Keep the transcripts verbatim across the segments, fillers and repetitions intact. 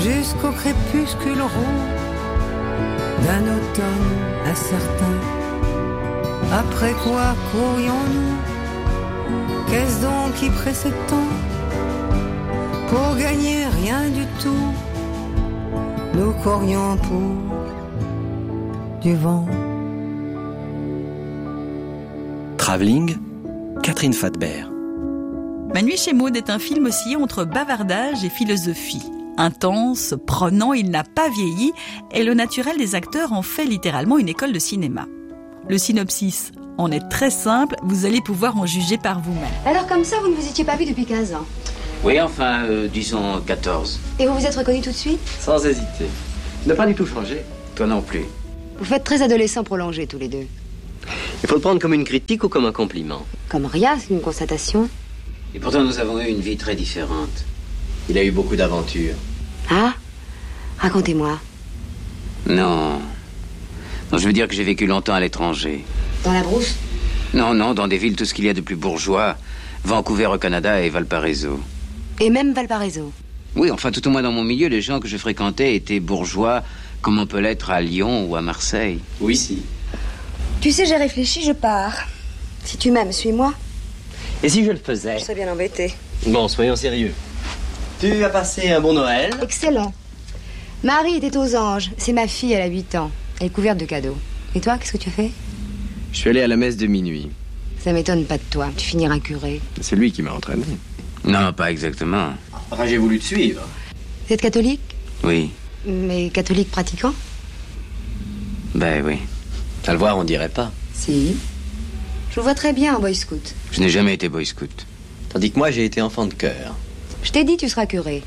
jusqu'au crépuscule roux d'un automne incertain. Après quoi courrions-nous? Qu'est-ce donc qui précède tant? Pour gagner rien du tout, nous courions pour du vent. Travelling, Catherine Fadbert. Ma nuit chez Maud est un film oscillant entre bavardage et philosophie. Intense, prenant, il n'a pas vieilli et le naturel des acteurs en fait littéralement une école de cinéma. Le synopsis en est très simple, vous allez pouvoir en juger par vous-même. Alors comme ça, vous ne vous étiez pas vu depuis quinze ans? Oui, enfin, euh, disons quatorze. Et vous vous êtes reconnu tout de suite? Sans hésiter. Ne pas du tout changer. Toi non plus. Vous faites très adolescent prolongé tous les deux. Il faut le prendre comme une critique ou comme un compliment? Comme rien, c'est une constatation. Et pourtant, nous avons eu une vie très différente. Il a eu beaucoup d'aventures. Ah? Racontez-moi. Non. Non, je veux dire que j'ai vécu longtemps à l'étranger. Dans la brousse? Non, non, dans des villes, tout ce qu'il y a de plus bourgeois. Vancouver au Canada et Valparaiso. Et même Valparaiso? Oui, enfin, tout au moins dans mon milieu, les gens que je fréquentais étaient bourgeois, comme on peut l'être à Lyon ou à Marseille. Oui, si. Tu sais, j'ai réfléchi, je pars. Si tu m'aimes, suis-moi. Et si je le faisais? Je serais bien embêtée. Bon, soyons sérieux. Tu as passé un bon Noël? Excellent. Marie était aux anges. C'est ma fille, elle a huit ans. Elle est couverte de cadeaux. Et toi, qu'est-ce que tu as fait? Je suis allé à la messe de minuit. Ça m'étonne pas de toi. Tu finiras curé. C'est lui qui m'a entraîné. Non, pas exactement. Enfin, j'ai voulu te suivre. Vous êtes catholique? Oui. Mais catholique pratiquant? Ben oui. À le voir, on dirait pas. Si. Je vous vois très bien en boy scout. Je n'ai jamais été boy scout. Tandis que moi, j'ai été enfant de cœur. Je t'ai dit, tu seras curé.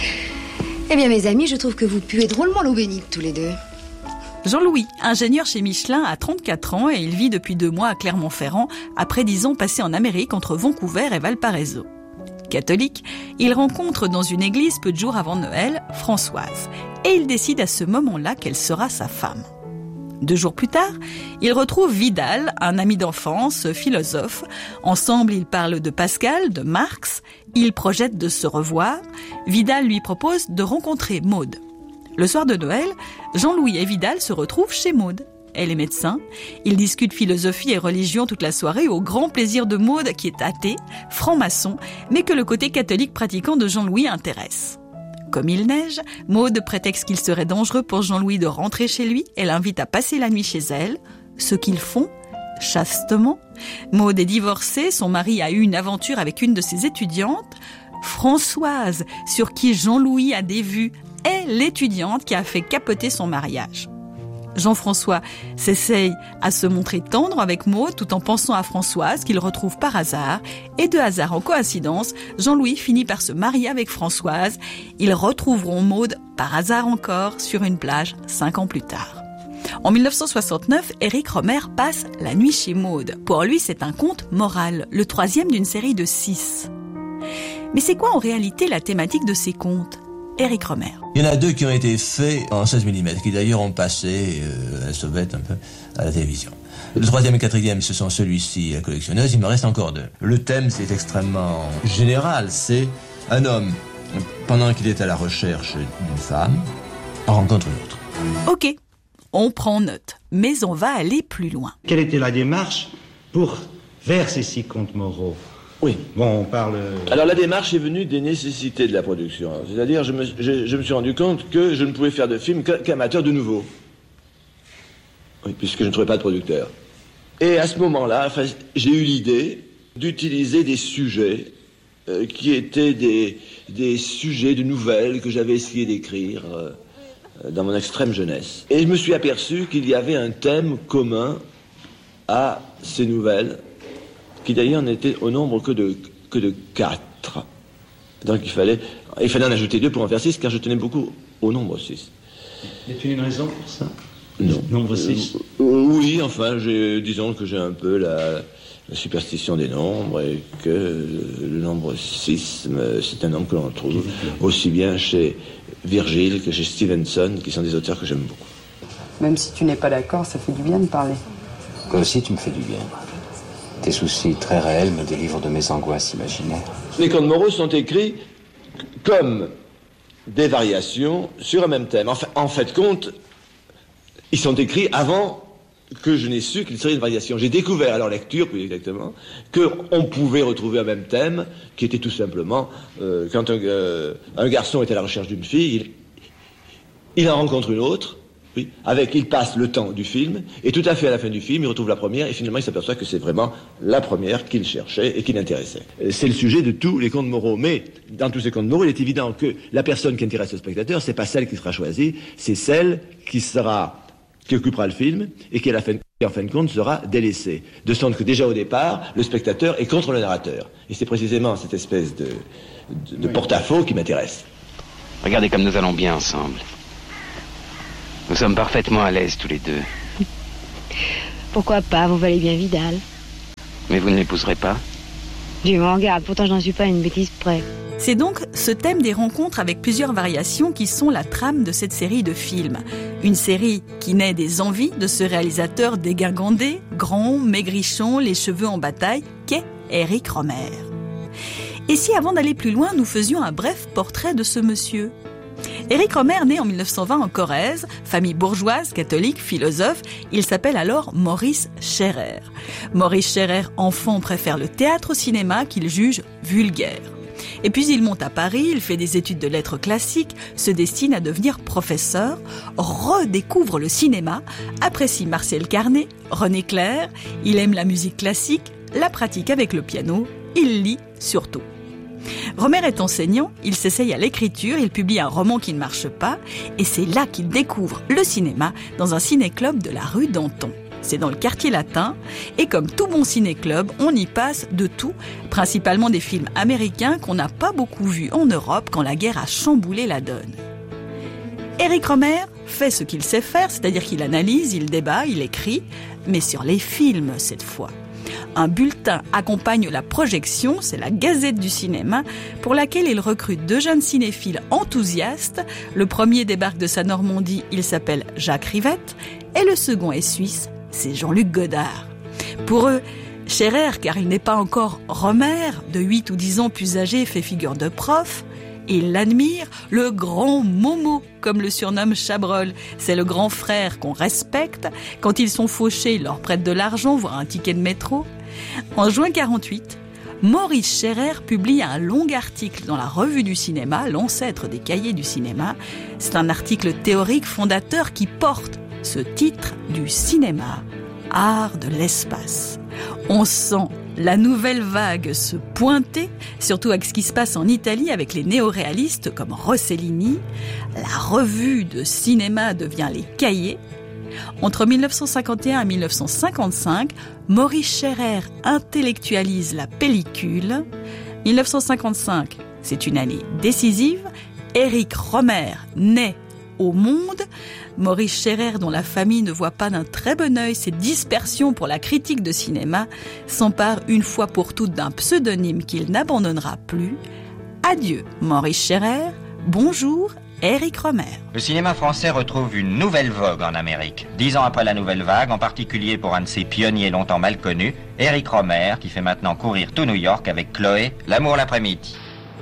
Eh bien, mes amis, je trouve que vous puez drôlement l'eau bénite, tous les deux. Jean-Louis, ingénieur chez Michelin, a trente-quatre ans et il vit depuis deux mois à Clermont-Ferrand, après dix ans passés en Amérique entre Vancouver et Valparaiso. Catholique, il rencontre dans une église peu de jours avant Noël Françoise et il décide à ce moment-là qu'elle sera sa femme. Deux jours plus tard, il retrouve Vidal, un ami d'enfance, philosophe. Ensemble, ils parlent de Pascal, de Marx. Ils projettent de se revoir. Vidal lui propose de rencontrer Maud. Le soir de Noël, Jean-Louis et Vidal se retrouvent chez Maud. Elle est médecin. Ils discutent philosophie et religion toute la soirée au grand plaisir de Maud, qui est athée, franc-maçon, mais que le côté catholique pratiquant de Jean-Louis intéresse. Comme il neige, Maud prétexte qu'il serait dangereux pour Jean-Louis de rentrer chez lui et l'invite à passer la nuit chez elle, ce qu'ils font chastement. Maud est divorcée, son mari a eu une aventure avec une de ses étudiantes. Françoise, sur qui Jean-Louis a des vues, est l'étudiante qui a fait capoter son mariage. Jean-François s'essaye à se montrer tendre avec Maud tout en pensant à Françoise qu'il retrouve par hasard. Et de hasard en coïncidence, Jean-Louis finit par se marier avec Françoise. Ils retrouveront Maud par hasard encore sur une plage cinq ans plus tard. En dix-neuf cent soixante-neuf, Éric Rohmer passe La nuit chez Maud. Pour lui, c'est un conte moral, le troisième d'une série de six. Mais c'est quoi en réalité la thématique de ces contes ? Éric Rohmer. Il y en a deux qui ont été faits en seize millimètres, qui d'ailleurs ont passé euh, à la sauvette un peu à la télévision. Le troisième et quatrième, ce sont celui-ci, la collectionneuse, il me reste encore deux. Le thème, c'est extrêmement général, c'est un homme, pendant qu'il est à la recherche d'une femme, en rencontre une autre. Ok, on prend note, mais on va aller plus loin. Quelle était la démarche pour faire ces six contes moraux ? Oui. Bon, on parle... Alors la démarche est venue des nécessités de la production. C'est-à-dire, je me, je, je me suis rendu compte que je ne pouvais faire de film qu'amateur de nouveau. Oui, puisque je ne trouvais pas de producteur. Et à ce moment-là, enfin, j'ai eu l'idée d'utiliser des sujets euh, qui étaient des, des sujets de nouvelles que j'avais essayé d'écrire euh, dans mon extrême jeunesse. Et je me suis aperçu qu'il y avait un thème commun à ces nouvelles, qui d'ailleurs n'était au nombre que de, que de quatre. Donc il fallait, il fallait en ajouter deux pour en faire six, car je tenais beaucoup au nombre six. Y a-t-il une raison pour ça? Non. Nombre six euh, Oui, enfin, j'ai, disons que j'ai un peu la, la superstition des nombres, et que le nombre six, c'est un nombre que l'on trouve aussi bien chez Virgile que chez Stevenson, qui sont des auteurs que j'aime beaucoup. Même si tu n'es pas d'accord, ça fait du bien de parler. Toi aussi, tu me fais du bien. Tes soucis très réels me délivrent de mes angoisses imaginaires. Les contes moraux sont écrits comme des variations sur un même thème. En fait, en fait compte, ils sont écrits avant que je n'ai su qu'il serait une variation. J'ai découvert à leur lecture, plus exactement, qu'on pouvait retrouver un même thème, qui était tout simplement, euh, quand un, euh, un garçon est à la recherche d'une fille, il, il en rencontre une autre, oui, avec, il passe le temps du film, et tout à fait à la fin du film, il retrouve la première, et finalement il s'aperçoit que c'est vraiment la première qu'il cherchait et qui l'intéressait. C'est le sujet de tous les contes moraux, mais dans tous ces contes moraux, il est évident que la personne qui intéresse le spectateur, c'est pas celle qui sera choisie, c'est celle qui sera, qui occupera le film, et qui à la fin, qui en fin de compte sera délaissée. De sorte que déjà au départ, le spectateur est contre le narrateur. Et c'est précisément cette espèce de, de, de porte-à-faux qui m'intéresse. Regardez comme nous allons bien ensemble. Nous sommes parfaitement à l'aise tous les deux. Pourquoi pas, vous valez bien Vidal. Mais vous ne l'épouserez pas? Dieu m'en garde, pourtant je n'en suis pas à une bêtise près. C'est donc ce thème des rencontres avec plusieurs variations qui sont la trame de cette série de films. Une série qui naît des envies de ce réalisateur dégingandé, grand, maigrichon, les cheveux en bataille, qu'est Eric Rohmer. Et si avant d'aller plus loin, nous faisions un bref portrait de ce monsieur ? Eric Rohmer, né en mille neuf cent vingt en Corrèze, famille bourgeoise, catholique, philosophe, il s'appelle alors Maurice Scherrer. Maurice Scherrer, enfant, préfère le théâtre au cinéma qu'il juge vulgaire. Et puis il monte à Paris, il fait des études de lettres classiques, se destine à devenir professeur, redécouvre le cinéma, apprécie Marcel Carné, René Clair, il aime la musique classique, la pratique avec le piano, il lit surtout. Rohmer est enseignant, il s'essaye à l'écriture, il publie un roman qui ne marche pas, et c'est là qu'il découvre le cinéma dans un ciné-club de la rue Danton. C'est dans le quartier latin, et comme tout bon ciné-club, on y passe de tout, principalement des films américains qu'on n'a pas beaucoup vus en Europe quand la guerre a chamboulé la donne. Eric Rohmer fait ce qu'il sait faire, c'est-à-dire qu'il analyse, il débat, il écrit, mais sur les films cette fois. Un bulletin accompagne la projection, c'est la Gazette du cinéma, pour laquelle il recrute deux jeunes cinéphiles enthousiastes. Le premier débarque de sa Normandie, il s'appelle Jacques Rivette, et le second est suisse, c'est Jean-Luc Godard. Pour eux, Scherrer, car il n'est pas encore Rohmer, de huit ou dix ans plus âgé, fait figure de prof, il l'admire, le grand Momo, comme le surnomme Chabrol. C'est le grand frère qu'on respecte. Quand ils sont fauchés, il leur prête de l'argent, voire un ticket de métro. En juin quarante-huit, Maurice Scherrer publie un long article dans la Revue du cinéma, l'ancêtre des cahiers du cinéma. C'est un article théorique fondateur qui porte ce titre du cinéma, art de l'espace. On sent la nouvelle vague se pointer, surtout avec ce qui se passe en Italie avec les néo-réalistes comme Rossellini. La revue de cinéma devient les cahiers. Entre mille neuf cent cinquante et un et mille neuf cent cinquante-cinq, Maurice Scherrer intellectualise la pellicule. mille neuf cent cinquante-cinq, c'est une année décisive. Eric Rohmer naît au monde. Maurice Scherrer, dont la famille ne voit pas d'un très bon œil cette dispersion pour la critique de cinéma, s'empare une fois pour toutes d'un pseudonyme qu'il n'abandonnera plus. Adieu Maurice Scherrer, bonjour Eric Rohmer. Le cinéma français retrouve une nouvelle vogue en Amérique. Dix ans après la nouvelle vague, en particulier pour un de ses pionniers longtemps mal connus, Eric Rohmer, qui fait maintenant courir tout New York avec Chloé, L'amour l'après-midi.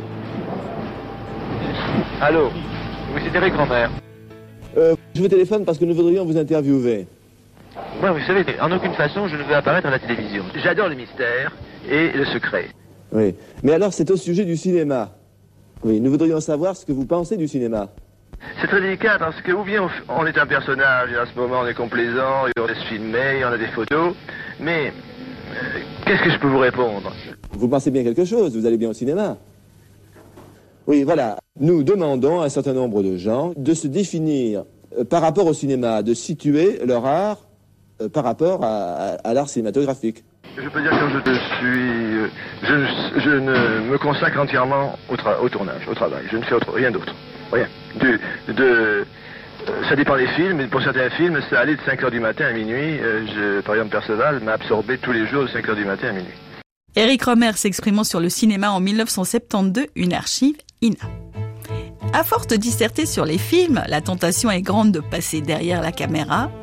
Allô, oui, c'est Eric Rohmer. Euh, je vous téléphone parce que nous voudrions vous interviewer. Moi, vous savez, en aucune façon, je ne veux apparaître à la télévision. J'adore le mystère et le secret. Oui, mais alors c'est au sujet du cinéma. Oui, nous voudrions savoir ce que vous pensez du cinéma. C'est très délicat parce que ou bien on est un personnage et à ce moment on est complaisant et on laisse filmer, on a des photos, mais euh, qu'est-ce que je peux vous répondre? Vous pensez bien quelque chose, vous allez bien au cinéma. Oui, voilà. Nous demandons à un certain nombre de gens de se définir euh, par rapport au cinéma, de situer leur art euh, par rapport à, à, à l'art cinématographique. Je peux dire que je suis... Euh, je, je ne me consacre entièrement au, tra- au tournage, au travail. Je ne fais autre, rien d'autre. Rien. Du, de, euh, ça dépend des films, mais pour certains films, ça allait de cinq heures du matin à minuit. Euh, je, par exemple, Perceval m'a absorbé tous les jours de cinq heures du matin à minuit. Eric Rohmer s'exprimant sur le cinéma en mille neuf cent soixante-douze, une archive I N A. À force de disserter sur les films, la tentation est grande de passer derrière la caméra.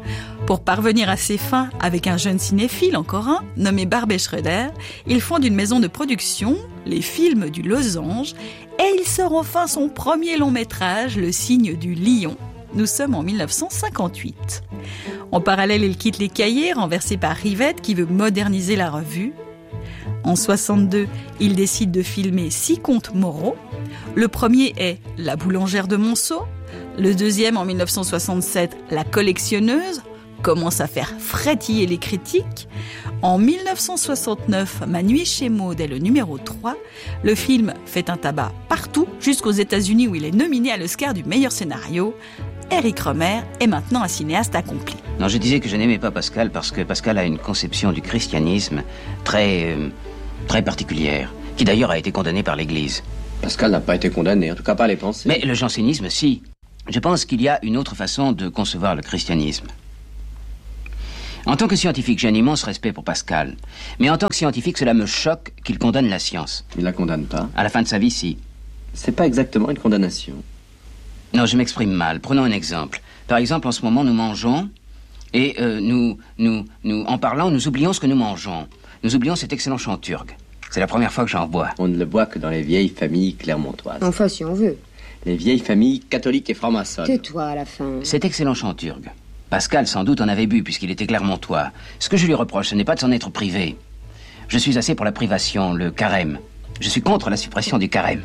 Pour parvenir à ses fins, avec un jeune cinéphile, encore un, nommé Barbet Schroeder, il fonde une maison de production, les Films du Losange, et il sort enfin son premier long métrage, Le Signe du Lion. Nous sommes en mille neuf cent cinquante-huit. En parallèle, il quitte les cahiers, renversés par Rivette, qui veut moderniser la revue. En soixante-deux, il décide de filmer six contes moraux. Le premier est La boulangère de Monceau. Le deuxième, en mille neuf cent soixante-sept, La collectionneuse, commence à faire frétiller les critiques. En mille neuf cent soixante-neuf, Ma nuit chez Maud est le numéro trois. Le film fait un tabac partout, jusqu'aux États-Unis où il est nominé à l'Oscar du meilleur scénario. Éric Rohmer est maintenant un cinéaste accompli. Non, je disais que je n'aimais pas Pascal parce que Pascal a une conception du christianisme très, euh, très particulière, qui d'ailleurs a été condamnée par l'Église. Pascal n'a pas été condamné, en tout cas pas les pensées. Mais le jansénisme, si. Je pense qu'il y a une autre façon de concevoir le christianisme. En tant que scientifique, j'ai un immense respect pour Pascal. Mais en tant que scientifique, cela me choque qu'il condamne la science. Il la condamne pas. À la fin de sa vie, si. C'est pas exactement une condamnation. Non, je m'exprime mal. Prenons un exemple. Par exemple, en ce moment, nous mangeons et euh, nous, nous, nous, en parlant, nous oublions ce que nous mangeons. Nous oublions cet excellent chanturgue. C'est la première fois que j'en bois. On ne le boit que dans les vieilles familles clermontoises. Enfin, si on veut. Les vieilles familles catholiques et francs-maçonnes. Tais-toi à la fin. Cet excellent chanturgue. Pascal, sans doute, en avait bu, puisqu'il était clermontois. Ce que je lui reproche, ce n'est pas de s'en être privé. Je suis assez pour la privation, le carême. Je suis contre la suppression du carême.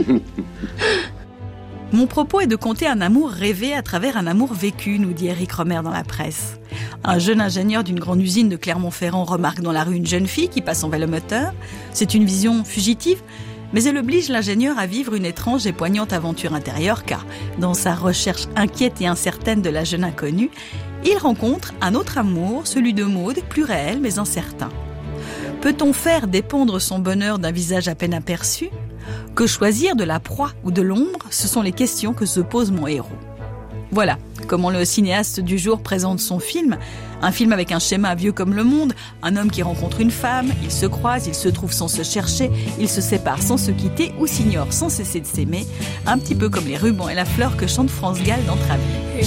Mon propos est de conter un amour rêvé à travers un amour vécu, nous dit Éric Rohmer dans la presse. Un jeune ingénieur d'une grande usine de Clermont-Ferrand remarque dans la rue une jeune fille qui passe en vélomoteur. C'est une vision fugitive, mais elle oblige l'ingénieur à vivre une étrange et poignante aventure intérieure, car dans sa recherche inquiète et incertaine de la jeune inconnue, il rencontre un autre amour, celui de Maud, plus réel mais incertain. Peut-on faire dépendre son bonheur d'un visage à peine aperçu ? Que choisir, de la proie ou de l'ombre ? Ce sont les questions que se pose mon héros. Voilà comment le cinéaste du jour présente son film. Un film avec un schéma vieux comme le monde. Un homme qui rencontre une femme, ils se croisent, ils se trouvent sans se chercher, ils se séparent sans se quitter ou s'ignorent sans cesser de s'aimer. Un petit peu comme les rubans et la fleur que chante France Gall dans Travers.